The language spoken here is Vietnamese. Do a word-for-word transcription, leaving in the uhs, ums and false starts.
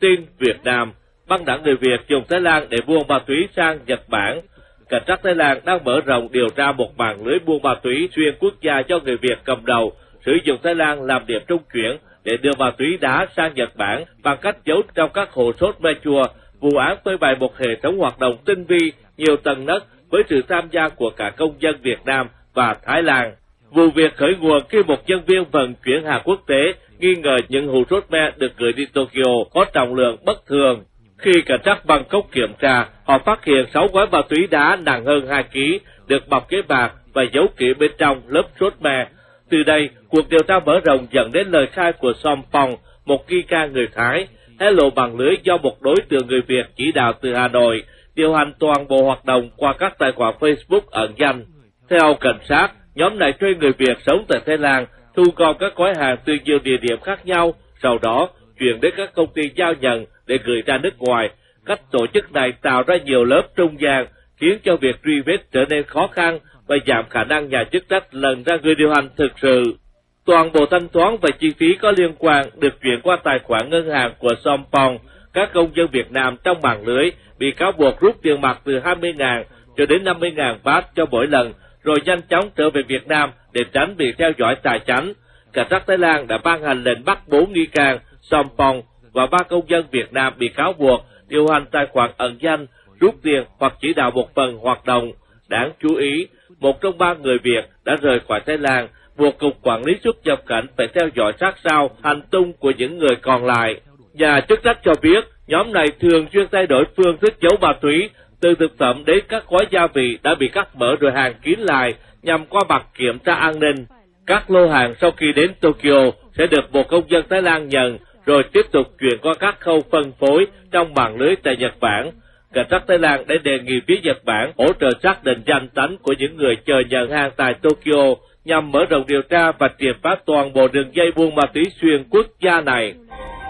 tin Việt Nam, băng đảng người Việt dùng Thái Lan để buôn ma túy sang Nhật Bản. Cảnh sát Thái Lan đang mở rộng điều tra một mạng lưới buôn ma túy xuyên quốc gia do người Việt cầm đầu, sử dụng Thái Lan làm điểm trung chuyển để đưa ma túy đá sang Nhật Bản bằng cách giấu trong các hồ sốt me chua. Vụ án phơi bày một hệ thống hoạt động tinh vi, nhiều tầng nấc với sự tham gia của cả công dân Việt Nam và Thái Lan. Vụ việc khởi nguồn khi một nhân viên vận chuyển hàng quốc tế nghi ngờ những hũ sốt me được gửi đi Tokyo có trọng lượng bất thường. Khi cảnh sát Bangkok kiểm tra, họ phát hiện sáu gói ma túy đá nặng hơn hai ki lô gam được bọc giấy bạc và giấu kỹ bên trong lớp sốt me. Từ đây, cuộc điều tra mở rộng dẫn đến lời khai của Sompong, một nghi can người Thái, hé lộ mạng lưới do một đối tượng người Việt chỉ đạo từ Hà Nội, điều hành toàn bộ hoạt động qua các tài khoản Facebook ẩn danh. Theo cảnh sát, nhóm này thuê người Việt sống tại Thái Lan, thu gom các gói hàng từ nhiều địa điểm khác nhau, sau đó chuyển đến các công ty giao nhận để gửi ra nước ngoài. Cách tổ chức này tạo ra nhiều lớp trung gian, khiến cho việc truy vết trở nên khó khăn và giảm khả năng nhà chức trách lần ra người điều hành thực sự. Toàn bộ thanh toán và chi phí có liên quan được chuyển qua tài khoản ngân hàng của Sompong. Các công dân Việt Nam trong mạng lưới bị cáo buộc rút tiền mặt từ hai mươi nghìn cho đến năm mươi nghìn baht cho mỗi lần, rồi nhanh chóng trở về Việt Nam để tránh bị theo dõi tài chánh. Cảnh sát Thái Lan đã ban hành lệnh bắt bốn nghi can, Sompong và ba công dân Việt Nam bị cáo buộc điều hành tài khoản ẩn danh, rút tiền hoặc chỉ đạo một phần hoạt động. Đáng chú ý, một trong ba người Việt đã rời khỏi Thái Lan, buộc Cục Quản lý xuất nhập cảnh phải theo dõi sát sao hành tung của những người còn lại. Nhà chức trách cho biết, nhóm này thường xuyên thay đổi phương thức giấu ma túy, từ thực phẩm đến các gói gia vị đã bị cắt mở rồi hàng kín lại nhằm qua mặt kiểm tra an ninh. Các lô hàng sau khi đến Tokyo sẽ được một công dân Thái Lan nhận, rồi tiếp tục chuyển qua các khâu phân phối trong mạng lưới tại Nhật Bản. Cảnh sát Thái Lan đã đề nghị phía Nhật Bản hỗ trợ xác định danh tánh của những người chờ nhận hàng tại Tokyo nhằm mở rộng điều tra và triệt phá toàn bộ đường dây buôn ma túy xuyên quốc gia này.